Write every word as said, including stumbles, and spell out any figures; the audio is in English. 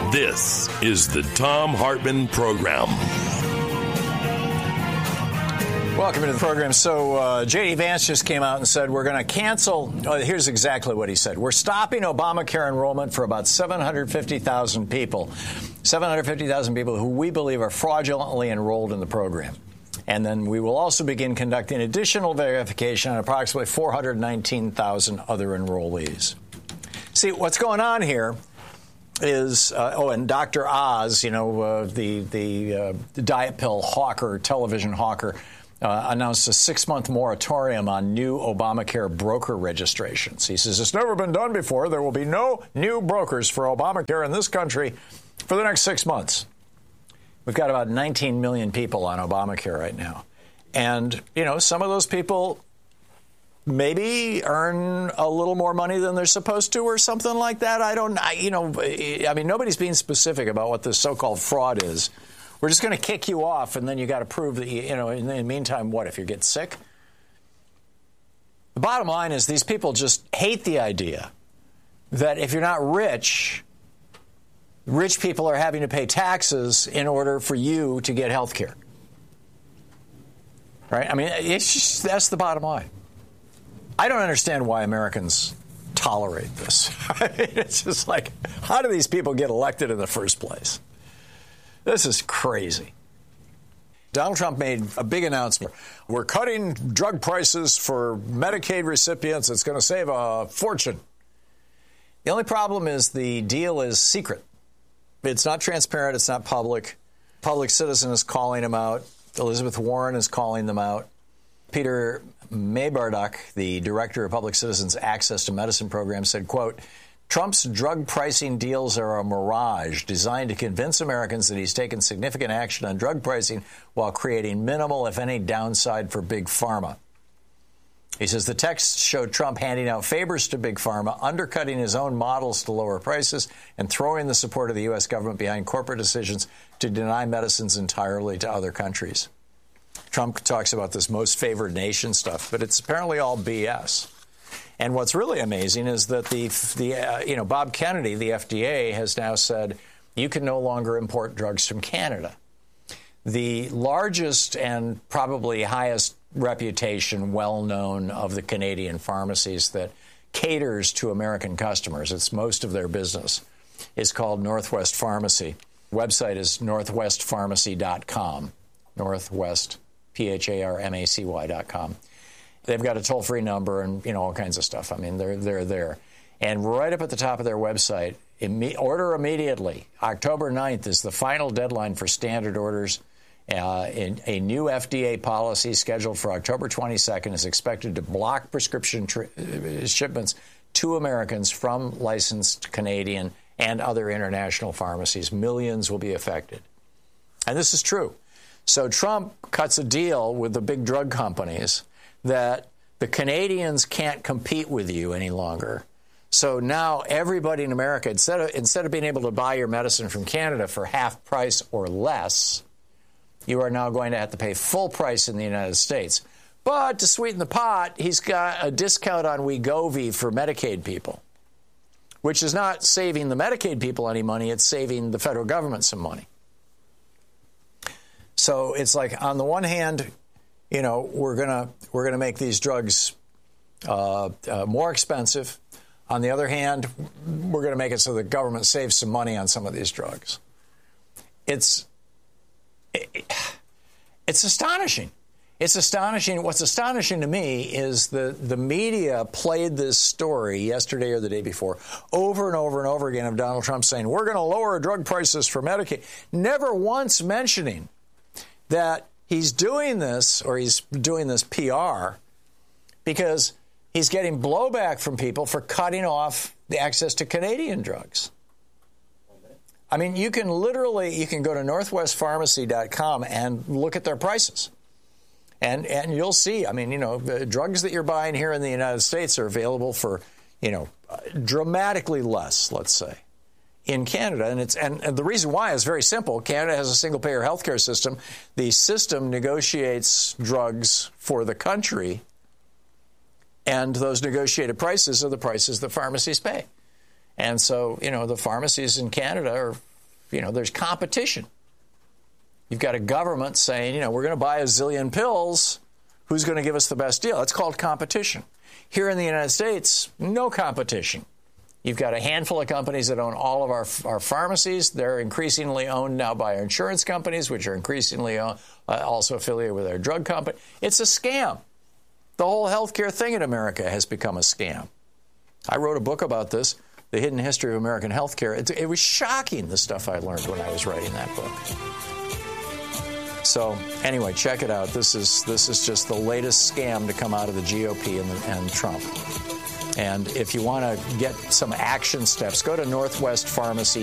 This is the Thom Hartmann Program. Welcome to the program. So uh, J D. Vance just came out and said we're going to cancel. Oh, here's exactly what he said. We're stopping Obamacare enrollment for about seven hundred fifty thousand people, seven hundred fifty thousand people who we believe are fraudulently enrolled in the program. And then we will also begin conducting additional verification on approximately four hundred nineteen thousand other enrollees. See, what's going on here is, uh, oh, and Doctor Oz, you know, uh, the, the, uh, the diet pill hawker, television hawker, uh, announced a six-month moratorium on new Obamacare broker registrations. He says, it's never been done before. There will be no new brokers for Obamacare in this country for the next six months. We've got about nineteen million people on Obamacare right now. And, you know, some of those people maybe earn a little more money than they're supposed to or something like that. I don't, I, you know, I mean, nobody's being specific about what this so-called fraud is. We're just going to kick you off, and then you got to prove that, you, you know, in the meantime, what, if you get sick? The bottom line is these people just hate the idea that if you're not rich, rich people are having to pay taxes in order for you to get health care. Right? I mean, it's just, that's the bottom line. I don't understand why Americans tolerate this. I mean, it's just like, how do these people get elected in the first place? This is crazy. Donald Trump made a big announcement. We're cutting drug prices for Medicaid recipients. It's going to save a fortune. The only problem is the deal is secret. It's not transparent. It's not public. Public Citizen is calling them out. Elizabeth Warren is calling them out. Peter Maybarduck, the director of Public Citizen's Access to Medicine program, said, quote, Trump's drug pricing deals are a mirage designed to convince Americans that he's taken significant action on drug pricing while creating minimal, if any, downside for Big Pharma. He says the text showed Trump handing out favors to Big Pharma, undercutting his own models to lower prices, and throwing the support of the U S government behind corporate decisions to deny medicines entirely to other countries. Trump talks about this most favored nation stuff, but it's apparently all B S. And what's really amazing is that the, the uh, you know, Bob Kennedy, the F D A, has now said you can no longer import drugs from Canada. The largest and probably highest reputation, well-known of the Canadian pharmacies that caters to American customers, it's most of their business, is called Northwest Pharmacy. Website is northwest pharmacy dot com. Northwest, P H A R M A C Y dot com. They've got a toll-free number and, you know, all kinds of stuff. I mean, they're, they're there. And right up at the top of their website, imme- order immediately. October ninth is the final deadline for standard orders. Uh, in, a new F D A policy scheduled for October twenty-second is expected to block prescription tr- shipments to Americans from licensed Canadian and other international pharmacies. Millions will be affected. And this is true. So Trump cuts a deal with the big drug companies that the Canadians can't compete with you any longer. So now everybody in America, instead of, instead of being able to buy your medicine from Canada for half price or less, you are now going to have to pay full price in the United States. But to sweeten the pot, he's got a discount on Wegovy for Medicaid people, which is not saving the Medicaid people any money. It's saving the federal government some money. So it's like, on the one hand, you know, we're gonna we're gonna make these drugs uh, uh, more expensive. On the other hand, we're gonna make it so the government saves some money on some of these drugs. It's it, it's astonishing. It's astonishing. What's astonishing to me is the the media played this story yesterday or the day before over and over and over again of Donald Trump saying we're going to lower drug prices for Medicaid, never once mentioning that he's doing this, or he's doing this P R, because he's getting blowback from people for cutting off the access to Canadian drugs. I mean, you can literally, you can go to northwest pharmacy dot com and look at their prices. And and you'll see, I mean, you know, the drugs that you're buying here in the United States are available for, you know, dramatically less, let's say, in Canada. And it's and, and the reason why is very simple. Canada has a single-payer healthcare system. The system negotiates drugs for the country, and those negotiated prices are the prices the pharmacies pay. And so, you know, the pharmacies in Canada are you know, there's competition. You've got a government saying, you know, we're going to buy a zillion pills. Who's going to give us the best deal? It's called competition. Here in the United States, no competition. You've got a handful of companies that own all of our, our pharmacies. They're increasingly owned now by our insurance companies, which are increasingly owned, uh, also affiliated with our drug company. It's a scam. The whole healthcare thing in America has become a scam. I wrote a book about this, The Hidden History of American Healthcare. It, it was shocking, the stuff I learned when I was writing that book. So anyway, check it out. This is this is just the latest scam to come out of the G O P and, the, and Trump. And if you want to get some action steps, go to Northwest Pharmacy.